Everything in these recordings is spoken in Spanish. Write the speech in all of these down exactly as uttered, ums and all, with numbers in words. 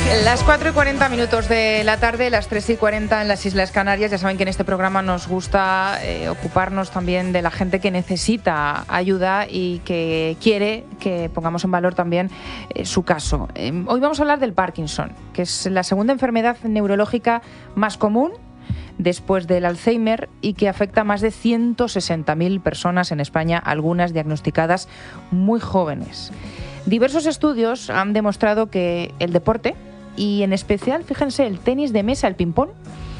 Las cuatro y cuarenta minutos de la tarde, las tres y cuarenta en las Islas Canarias. Ya saben que en este programa nos gusta eh, ocuparnos también de la gente que necesita ayuda y que quiere que pongamos en valor también eh, su caso. Eh, hoy vamos a hablar del Parkinson, que es la segunda enfermedad neurológica más común después del Alzheimer y que afecta a más de ciento sesenta mil personas en España, algunas diagnosticadas muy jóvenes. Diversos estudios han demostrado que el deporte, y en especial, fíjense, el tenis de mesa, el ping-pong,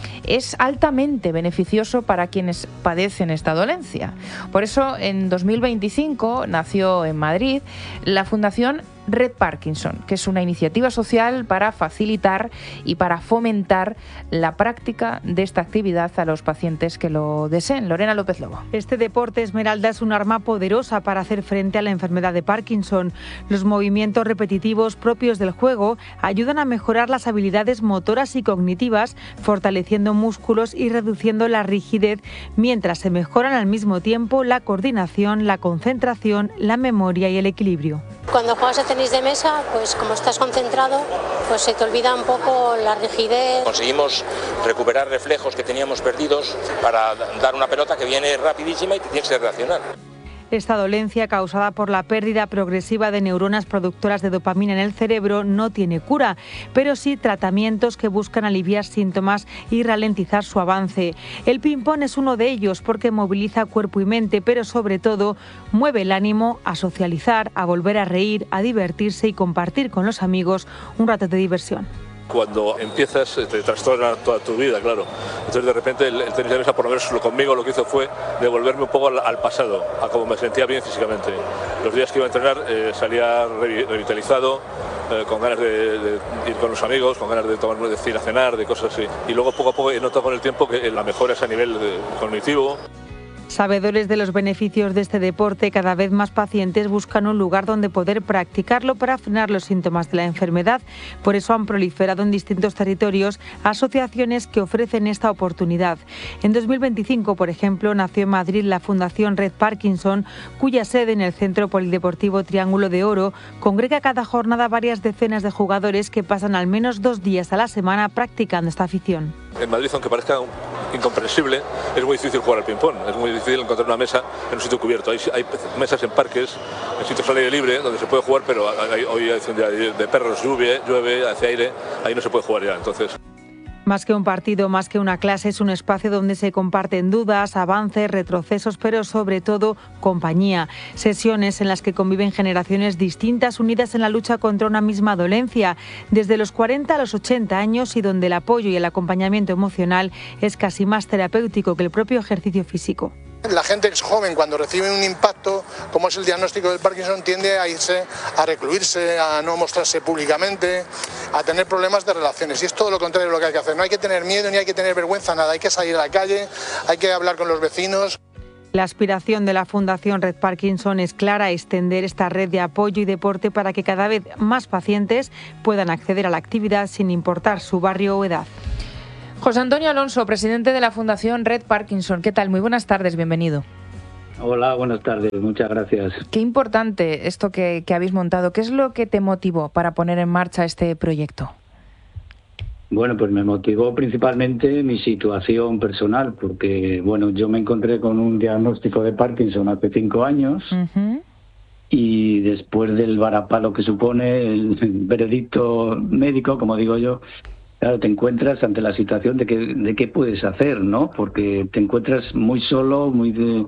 es altamente beneficioso para quienes padecen esta dolencia. Por eso, en dos mil veinticinco nació en Madrid la Fundación Red Parkinson, que es una iniciativa social para facilitar y para fomentar la práctica de esta actividad a los pacientes que lo deseen. Lorena López Lobo. Este deporte, Esmeralda, es un arma poderosa para hacer frente a la enfermedad de Parkinson. Los movimientos repetitivos propios del juego ayudan a mejorar las habilidades motoras y cognitivas, fortaleciendo músculos y reduciendo la rigidez, mientras se mejoran al mismo tiempo la coordinación, la concentración, la memoria y el equilibrio. Cuando juegas a tenis de mesa, pues como estás concentrado, pues se te olvida un poco la rigidez. Conseguimos recuperar reflejos que teníamos perdidos para dar una pelota que viene rapidísima y tienes que reaccionar. Esta dolencia, causada por la pérdida progresiva de neuronas productoras de dopamina en el cerebro, no tiene cura, pero sí tratamientos que buscan aliviar síntomas y ralentizar su avance. El ping-pong es uno de ellos porque moviliza cuerpo y mente, pero sobre todo mueve el ánimo a socializar, a volver a reír, a divertirse y compartir con los amigos un rato de diversión. Cuando empiezas te trastorna toda tu vida, claro. Entonces de repente el, el tenis de mesa, por lo menos conmigo, lo que hizo fue devolverme un poco al, al pasado, a cómo me sentía bien físicamente. Los días que iba a entrenar eh, salía revitalizado, eh, con ganas de, de ir con los amigos, con ganas de tomar, de ir a cenar, de cosas así. Y luego poco a poco he notado con el tiempo que la mejora es a nivel de, cognitivo. Sabedores de los beneficios de este deporte, cada vez más pacientes buscan un lugar donde poder practicarlo para frenar los síntomas de la enfermedad. Por eso han proliferado en distintos territorios asociaciones que ofrecen esta oportunidad. En dos mil veinticinco, por ejemplo, nació en Madrid la Fundación Red Parkinson, cuya sede en el Centro Polideportivo Triángulo de Oro congrega cada jornada varias decenas de jugadores que pasan al menos dos días a la semana practicando esta afición. En Madrid, aunque parezca incomprensible, es muy difícil jugar al ping-pong, es muy difícil encontrar una mesa en un sitio cubierto. Hay, hay mesas en parques, en sitios al aire libre, donde se puede jugar, pero hay, hoy hay de, de perros, llueve, llueve, hace aire, ahí no se puede jugar ya, entonces... Más que un partido, más que una clase, es un espacio donde se comparten dudas, avances, retrocesos, pero sobre todo compañía. Sesiones en las que conviven generaciones distintas unidas en la lucha contra una misma dolencia, desde los cuarenta a los ochenta años, y donde el apoyo y el acompañamiento emocional es casi más terapéutico que el propio ejercicio físico. La gente es joven, cuando recibe un impacto, como es el diagnóstico del Parkinson, tiende a irse, a recluirse, a no mostrarse públicamente, a tener problemas de relaciones. Y es todo lo contrario de lo que hay que hacer. No hay que tener miedo ni hay que tener vergüenza, nada. Hay que salir a la calle, hay que hablar con los vecinos. La aspiración de la Fundación Red Parkinson es clara: extender esta red de apoyo y deporte para que cada vez más pacientes puedan acceder a la actividad sin importar su barrio o edad. José Antonio Alonso, presidente de la Fundación Red Parkinson. ¿Qué tal? Muy buenas tardes, bienvenido. Hola, buenas tardes, muchas gracias. Qué importante esto que, que habéis montado. ¿Qué es lo que te motivó para poner en marcha este proyecto? Bueno, pues me motivó principalmente mi situación personal, porque bueno, yo me encontré con un diagnóstico de Parkinson hace cinco años. Uh-huh. Y después del varapalo que supone el veredicto médico, como digo yo, claro, te encuentras ante la situación de que de qué puedes hacer, ¿no? Porque te encuentras muy solo, muy de,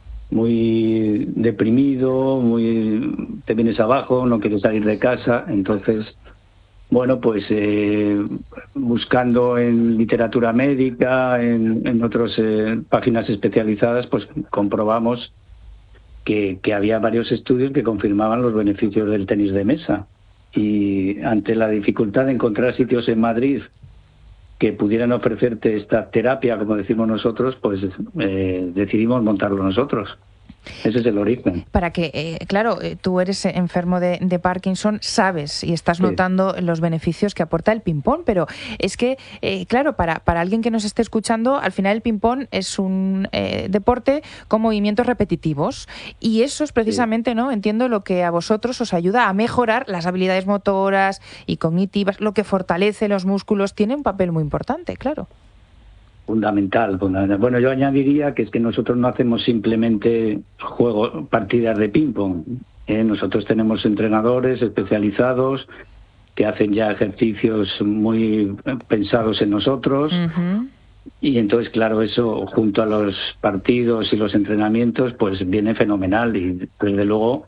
muy deprimido, muy te vienes abajo, no quieres salir de casa. Entonces, bueno, pues eh, buscando en literatura médica, en, en otras eh, páginas especializadas, pues comprobamos que, que había varios estudios que confirmaban los beneficios del tenis de mesa. Y ante la dificultad de encontrar sitios en Madrid que pudieran ofrecerte esta terapia, como decimos nosotros, pues eh, decidimos montarlo nosotros. Ese es el origen. Para que, eh, claro, eh, tú eres enfermo de, de Parkinson, sabes y estás sí. notando los beneficios que aporta el ping-pong, pero es que, eh, claro, para, para alguien que nos esté escuchando, al final el ping-pong es un eh, deporte con movimientos repetitivos y eso es precisamente, sí. ¿no? Entiendo lo que a vosotros os ayuda a mejorar las habilidades motoras y cognitivas, lo que fortalece los músculos, tiene un papel muy importante, claro. Fundamental, fundamental. Bueno, yo añadiría que es que nosotros no hacemos simplemente juego, partidas de ping-pong. ¿eh? Nosotros tenemos entrenadores especializados que hacen ya ejercicios muy pensados en nosotros. Uh-huh. Y entonces, claro, eso junto a los partidos y los entrenamientos, pues viene fenomenal. Y desde luego,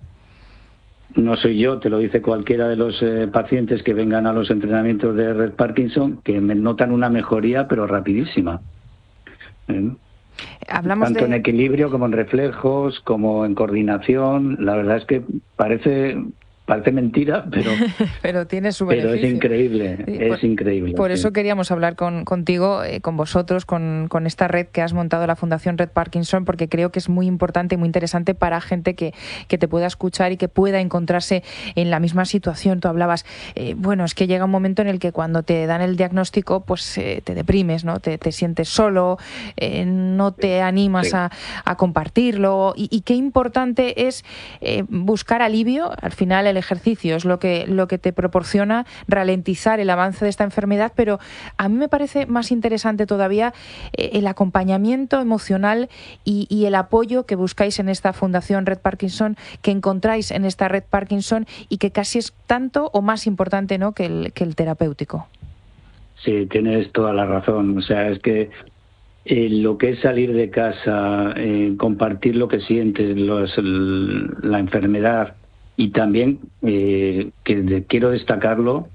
no soy yo, te lo dice cualquiera de los eh, pacientes que vengan a los entrenamientos de Red Parkinson, que me notan una mejoría, pero rapidísima. ¿Eh? Hablamos Tanto de... en equilibrio como en reflejos, como en coordinación. La verdad es que parece... Parece mentira, pero pero tiene su beneficio. Pero es increíble, sí, es por, increíble. Por sí. eso queríamos hablar con, contigo, eh, con vosotros, con, con esta red que has montado, la Fundación Red Parkinson, porque creo que es muy importante y muy interesante para gente que, que te pueda escuchar y que pueda encontrarse en la misma situación. Tú hablabas, eh, bueno, es que llega un momento en el que cuando te dan el diagnóstico, pues eh, te deprimes, ¿no? Te, te sientes solo, eh, no te animas sí. a, a compartirlo. Y, y qué importante es eh, buscar alivio. Al final el ejercicio es lo que, lo que te proporciona ralentizar el avance de esta enfermedad, pero a mí me parece más interesante todavía eh, el acompañamiento emocional y, y el apoyo que buscáis en esta Fundación Red Parkinson, que encontráis en esta Red Parkinson y que casi es tanto o más importante, ¿no?, que el, que el terapéutico. Sí, tienes toda la razón. O sea, es que eh, lo que es salir de casa, eh, compartir lo que sientes, los, el, la enfermedad. Y también, eh, que de, quiero destacarlo,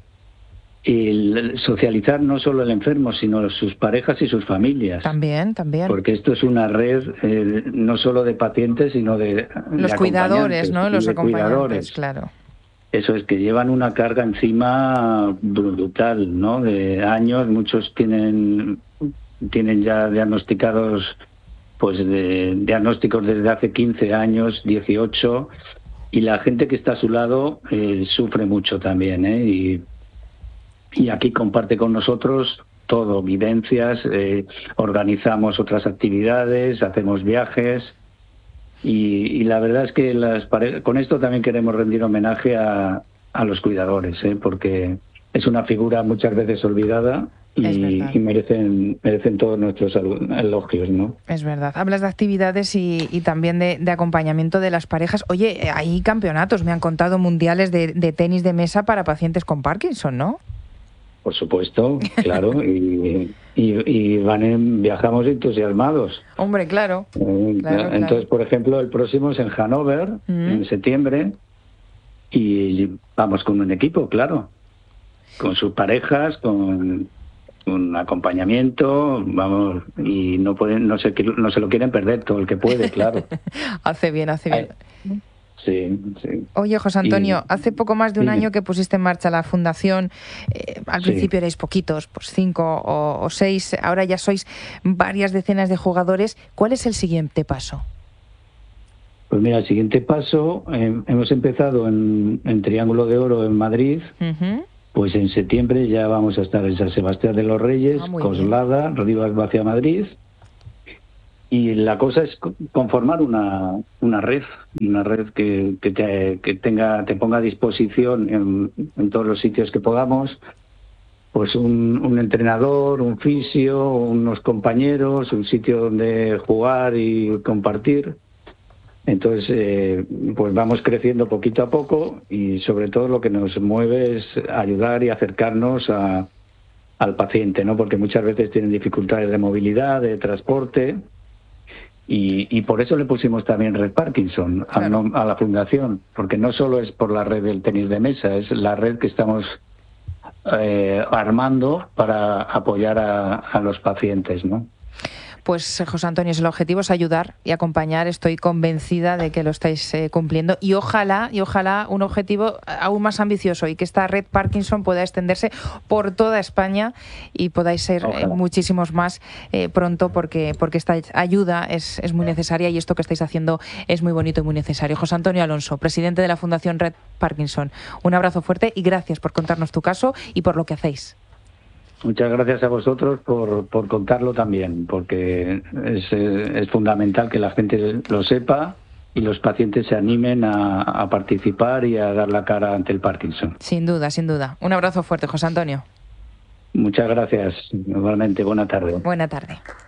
el socializar no solo el enfermo, sino sus parejas y sus familias. También, también. Porque esto es una red eh, no solo de pacientes, sino de los de cuidadores, ¿no? Los de acompañantes, cuidadores. Claro. Eso es, que llevan una carga encima brutal, ¿no? De años, muchos tienen tienen ya diagnosticados, pues de diagnósticos desde hace quince años, dieciocho. Y la gente que está a su lado eh, sufre mucho también, ¿eh? Y, y aquí comparte con nosotros todo, vivencias, eh, organizamos otras actividades, hacemos viajes y, y la verdad es que las pare... con esto también queremos rendir homenaje a, a los cuidadores, ¿eh? Porque es una figura muchas veces olvidada. Y, y merecen merecen todos nuestros elogios, ¿no? Es verdad. Hablas de actividades y, y también de, de acompañamiento de las parejas. Oye, hay campeonatos, me han contado, mundiales de, de tenis de mesa para pacientes con Parkinson, ¿no? Por supuesto, claro. y, y, y van en, viajamos entusiasmados. Hombre, claro. Eh, claro entonces, claro. por ejemplo, el próximo es en Hannover, mm. en septiembre, y vamos con un equipo, claro. Con sus parejas, con... un acompañamiento, vamos, y no pueden, no se, no se lo quieren perder todo el que puede, claro. Hace bien, hace bien. Ay, sí, sí. Oye, José Antonio, y, hace poco más de un sí. año que pusiste en marcha la fundación. Eh, al sí. principio erais poquitos, pues cinco o, o seis, ahora ya sois varias decenas de jugadores. ¿Cuál es el siguiente paso? Pues mira, el siguiente paso, eh, hemos empezado en, en Triángulo de Oro en Madrid. Uh-huh. Pues en septiembre ya vamos a estar en San Sebastián de los Reyes, ah, Coslada, Rivas Vacia, Madrid. Y la cosa es conformar una, una red, una red que, que, te, que tenga, te ponga a disposición en, en todos los sitios que podamos, pues un, un entrenador, un fisio, unos compañeros, un sitio donde jugar y compartir. Entonces, eh, pues vamos creciendo poquito a poco y sobre todo lo que nos mueve es ayudar y acercarnos a, al paciente, ¿no? Porque muchas veces tienen dificultades de movilidad, de transporte y, y por eso le pusimos también Red Parkinson claro. a, a la fundación, porque no solo es por la red del tenis de mesa, es la red que estamos eh, armando para apoyar a, a los pacientes, ¿no? Pues José Antonio, el objetivo es ayudar y acompañar. Estoy convencida de que lo estáis eh, cumpliendo y ojalá, y ojalá un objetivo aún más ambicioso y que esta red Parkinson pueda extenderse por toda España y podáis ser eh, muchísimos más eh, pronto porque, porque esta ayuda es, es muy necesaria y esto que estáis haciendo es muy bonito y muy necesario. José Antonio Alonso, presidente de la Fundación Red Parkinson, un abrazo fuerte y gracias por contarnos tu caso y por lo que hacéis. Muchas gracias a vosotros por, por contarlo también, porque es, es fundamental que la gente lo sepa y los pacientes se animen a, a participar y a dar la cara ante el Parkinson. Sin duda, sin duda. Un abrazo fuerte, José Antonio. Muchas gracias. Igualmente, buena tarde. Buena tarde.